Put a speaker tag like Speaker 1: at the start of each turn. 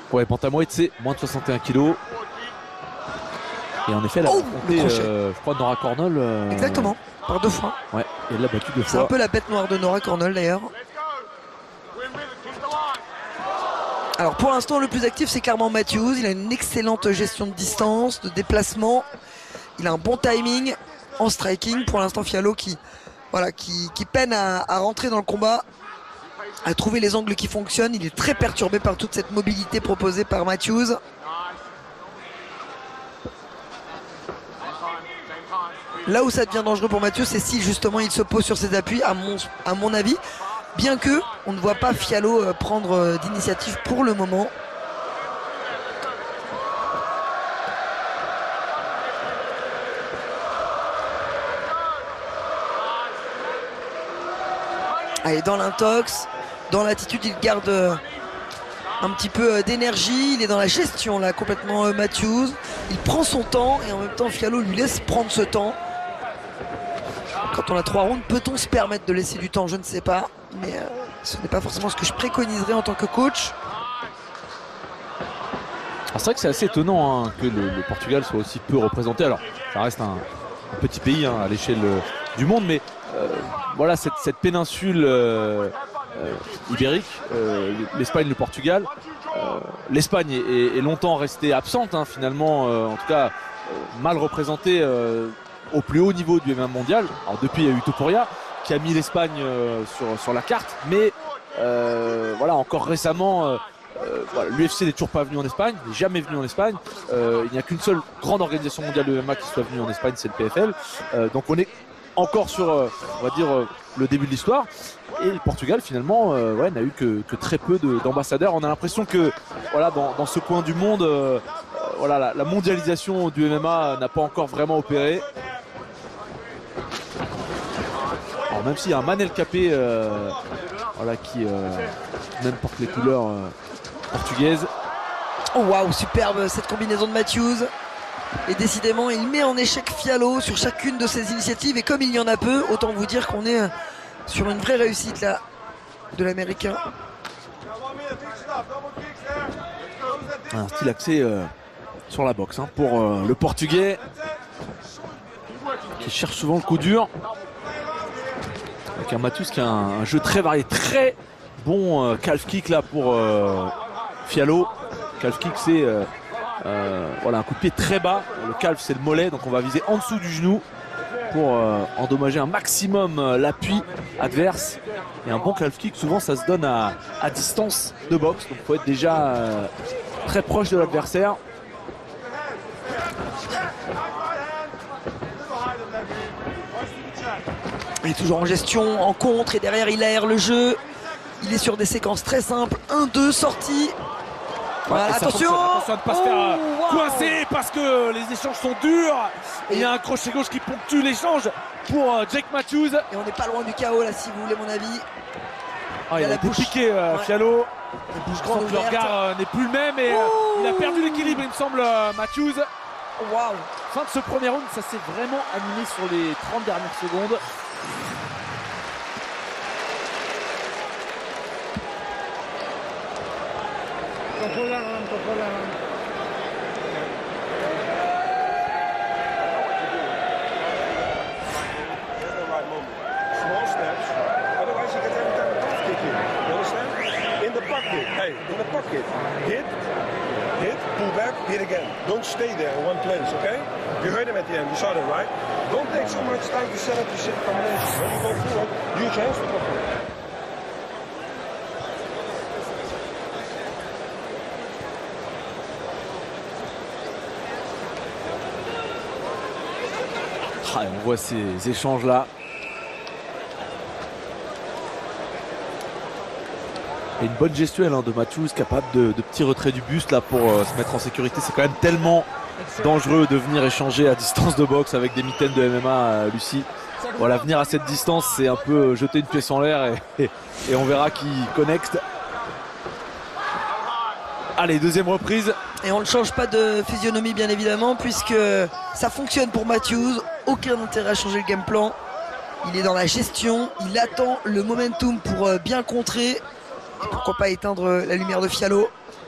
Speaker 1: Ouais, bantamweight c'est moins de 61 kg. Et en effet, elle a affronté, je crois, Nora Cornell.
Speaker 2: Exactement, par 2 fois.
Speaker 1: Ouais, et elle l'a battue 2 fois.
Speaker 2: C'est un peu la bête noire de Nora Cornell d'ailleurs. Alors pour l'instant, le plus actif, c'est clairement Matthews. Il a une excellente gestion de distance, de déplacement. Il a un bon timing en striking. Pour l'instant, Fialho qui peine à rentrer dans le combat, à trouver les angles qui fonctionnent. Il est très perturbé par toute cette mobilité proposée par Matthews. Là où ça devient dangereux pour Matthews, c'est si justement il se pose sur ses appuis, à mon avis. Bien que on ne voit pas Fialho prendre d'initiative pour le moment. Allez, dans l'intox, dans l'attitude, il garde un petit peu d'énergie. Il est dans la gestion là, complètement Matthews. Il prend son temps et en même temps Fialho lui laisse prendre ce temps. Quand on a 3 rounds, peut-on se permettre de laisser du temps? Je ne sais pas, mais ce n'est pas forcément ce que je préconiserais en tant que coach.
Speaker 1: C'est vrai que c'est assez étonnant hein, que le Portugal soit aussi peu représenté. Alors, ça reste un petit pays hein, à l'échelle du monde, mais voilà, cette péninsule ibérique, l'Espagne, le Portugal, l'Espagne est longtemps restée absente, hein, finalement, en tout cas mal représentée au plus haut niveau du MMA mondial. Alors depuis, il y a eu Topuria qui a mis l'Espagne sur la carte, mais voilà, encore récemment, voilà, l'UFC n'est toujours pas venu en Espagne, n'est jamais venu en Espagne. Il n'y a qu'une seule grande organisation mondiale de MMA qui soit venue en Espagne, c'est le PFL. Donc on est encore sur, on va dire, le début de l'histoire. Et le Portugal, finalement, ouais, n'a eu que très peu d'ambassadeurs. On a l'impression que, voilà, dans ce coin du monde, voilà, la mondialisation du MMA n'a pas encore vraiment opéré. Alors même s'il y a un Manel Capé, voilà, qui même porte les couleurs portugaises.
Speaker 2: Oh waouh, superbe cette combinaison de Matthews. Et décidément, il met en échec Fialho sur chacune de ses initiatives. Et comme il y en a peu, autant vous dire qu'on est sur une vraie réussite là de l'Américain.
Speaker 1: Un style axé sur la boxe hein, pour le Portugais qui cherche souvent le coup dur. Avec un Matthews qui a un jeu très varié, très bon calf kick là pour Fialho. Calf kick c'est voilà, un coup de pied très bas. Le calf c'est le mollet, donc on va viser en dessous du genou pour endommager un maximum l'appui adverse. Et un bon calf kick souvent ça se donne à distance de boxe, donc il faut être déjà très proche de l'adversaire.
Speaker 2: Il est toujours en gestion, en contre, et derrière il aère le jeu. Il est sur des séquences très simples. 1-2, sortie. Voilà, attention
Speaker 1: à ne pas se faire coincer parce que les échanges sont durs. Et il y a un crochet gauche qui ponctue l'échange pour Jake Matthews.
Speaker 2: Et on n'est pas loin du chaos là, si vous voulez mon avis.
Speaker 1: Ah, il a piqué Fialho. Le regard n'est plus le même et il a perdu l'équilibre, il me semble, Matthews.
Speaker 2: Waouh.
Speaker 1: Fin de ce premier round, ça s'est vraiment animé sur les 30 dernières secondes.
Speaker 3: Pull back, hit again. Don't stay there in one place, okay? You heard him at the end, you saw that, right? Don't take so much time to set up your sit combination. When you go forward, use your hands to go forward.
Speaker 1: Ah, on voit ces échanges-là. Et une bonne gestuelle hein, de Matthews, capable de petits retraits du buste là pour se mettre en sécurité. C'est quand même tellement dangereux de venir échanger à distance de boxe avec des mitaines de MMA, Lucie. Voilà, venir à cette distance, c'est un peu jeter une pièce en l'air et on verra qui connecte. Allez, deuxième reprise.
Speaker 2: Et on ne change pas de physionomie bien évidemment, puisque ça fonctionne pour Matthews. Aucun intérêt à changer le game plan. Il est dans la gestion, il attend le momentum pour bien contrer. Et pourquoi pas éteindre la lumière de Fialho.